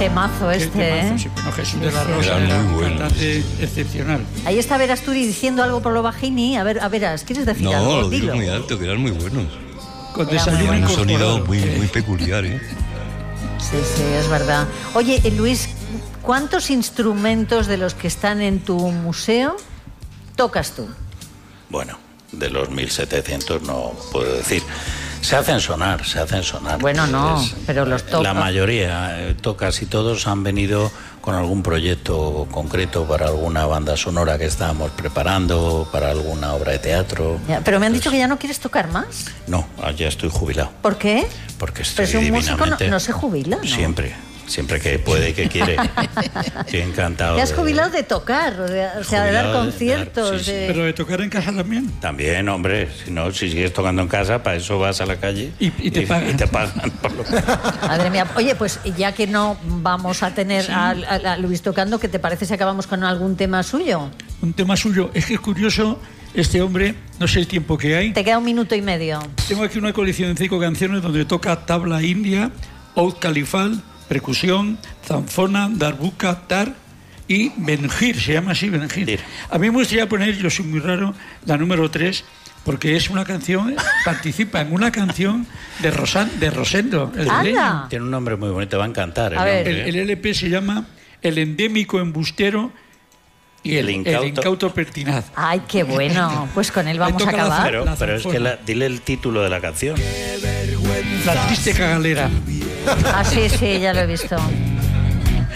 temazo este, ¿eh? Sí, bueno, Jesús de la Rosa era un cantante excepcional. Ahí está Verasturi diciendo algo por lo bajini. A Veras, ¿quieres decir algo? No, lo Dilo. digo muy alto, que eran muy buenos. Con Era desayuno Un sonido incorporado. muy peculiar, ¿eh? Sí, es verdad. Oye, Luis, ¿cuántos instrumentos de los que están en tu museo tocas tú? Bueno, de los 1.700 no puedo decir. Se hacen sonar. Bueno, no, pero los tocas. La mayoría, casi todos han venido con algún proyecto concreto para alguna banda sonora que estábamos preparando, para alguna obra de teatro. Ya, pero me han dicho que ya no quieres tocar más. No, ya estoy jubilado. ¿Por qué? Porque estoy Pero si un músico divinamente... no se jubila, ¿no? Siempre que puede y que quiere. Estoy encantado. Te has jubilado de tocar, de dar Jubilado conciertos. sí. Pero de tocar en casa también. También, hombre, si sigues tocando en casa, para eso vas a la calle y te pagan. Y te pagan por lo que... Madre mía. Oye, pues ya que no vamos a tener a Luis tocando, ¿qué te parece si acabamos con algún tema suyo? Un tema suyo. Es que es curioso, este hombre, no sé el tiempo que hay. Te queda 1 minuto y medio. Tengo aquí una colección de 5 canciones donde toca tabla india, oud califal, percusión, zanfona, darbuka, tar y benjir, se llama así, benjir. A mí me gustaría poner, yo soy muy raro, la número 3, porque es una canción, participa en una canción de Rosendo, el de Leño. Tiene un nombre muy bonito, te va a encantar. El LP se llama El endémico embustero y el incauto pertinaz. Ay, qué bueno. Pues con él vamos a acabar. Pero es que dile el título de la canción. La triste cagalera. Ah, sí, ya lo he visto.